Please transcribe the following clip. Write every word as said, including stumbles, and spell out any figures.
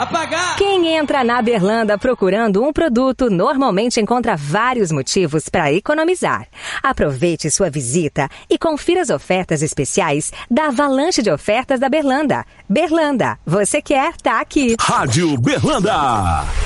Apagar! Quem entra na Berlanda procurando um produto normalmente encontra vários motivos para economizar. Aproveite sua visita e confira as ofertas especiais da avalanche de ofertas da Berlanda. Berlanda, você quer, tá aqui. Rádio Berlanda.